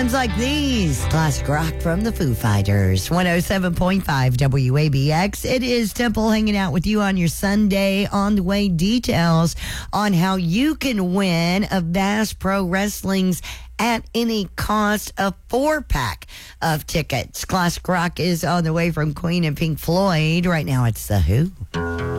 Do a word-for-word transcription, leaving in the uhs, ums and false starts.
Times like these. Classic rock from the Foo Fighters. one oh seven point five W A B X. It is Temple hanging out with you on your Sunday. On the way, details on how you can win a Bass Pro Wrestling's At Any Cost a four-pack of tickets. Classic rock is on the way from Queen and Pink Floyd. Right now, it's The Who.